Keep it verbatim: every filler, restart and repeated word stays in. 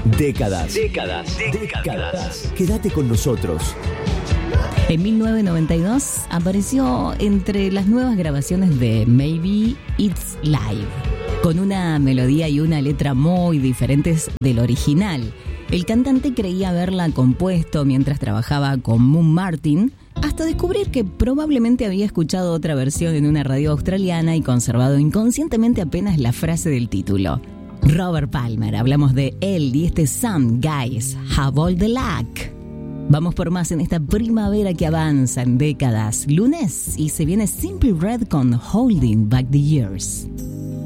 Décadas. Décadas. Décadas. Quédate con nosotros. En mil novecientos noventa y dos apareció entre las nuevas grabaciones de Maybe It's Live, con una melodía y una letra muy diferentes del original. El cantante creía haberla compuesto mientras trabajaba con Moon Martin, hasta descubrir que probablemente había escuchado otra versión en una radio australiana y conservado inconscientemente apenas la frase del título. Robert Palmer, hablamos de él y este Some Guys Have All the Luck. Vamos por más en esta primavera que avanza en décadas. Lunes y se viene Simply Red con Holding Back the Years.